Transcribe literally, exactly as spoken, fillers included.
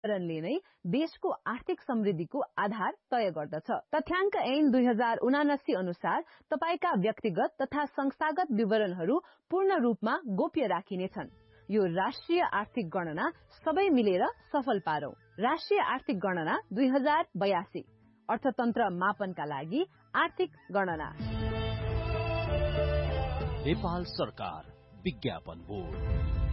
विवरणले नै देशको आर्थिक समृद्धिको आधार तय गर्दछ। तथ्याङ्क ऐन दुई हजार उनासी अनुसार तपाईका व्यक्तिगत तथा संस्थागत विवरणहरू पूर्ण रूपमा गोप्य राखिनेछन्। यो राष्ट्रिय आर्थिक गणना सबै मिलेर सफल पारौं। राष्ट्रिय आर्थिक गणना दुई हजार बयासी अर्थतन्त्र मापनका लागि आर्थिक गणना। नेपाल सरकार विज्ञापन बोर्ड।